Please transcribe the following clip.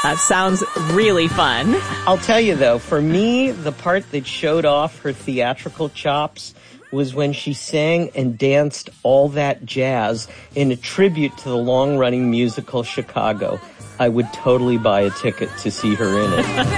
Sounds really fun. I'll tell you, though, for me, the part that showed off her theatrical chops was when she sang and danced All That Jazz in a tribute to the long-running musical Chicago. I would totally buy a ticket to see her in it.